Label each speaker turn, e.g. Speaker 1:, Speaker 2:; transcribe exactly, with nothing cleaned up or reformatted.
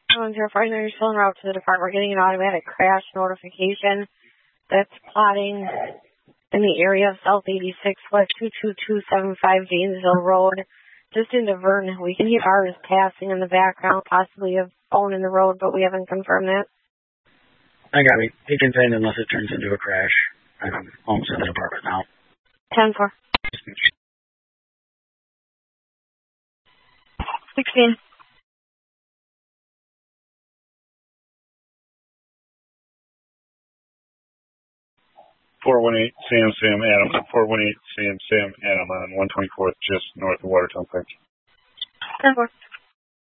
Speaker 1: one zero four, you're still en route to the department. We're getting an automatic crash notification that's plotting in the area of South eighty-six West two two two seven five Janesville Road, just into Vernon. We can hear cars passing in the background, possibly a phone in the road, but we haven't confirmed that.
Speaker 2: I got it. He can send unless it turns into a crash. I'm almost at the department now.
Speaker 1: ten four. sixteen.
Speaker 3: four one eight Sam Sam Adam. four one eight Sam Sam Adam on one twenty-fourth, just north of Watertown. Thank you.
Speaker 1: ten four.